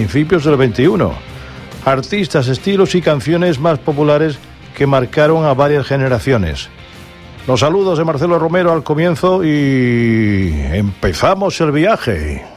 principios del XXI. Artistas, estilos y canciones más populares que marcaron a varias generaciones. Los saludos de Marcelo Romero al comienzo y empezamos el viaje.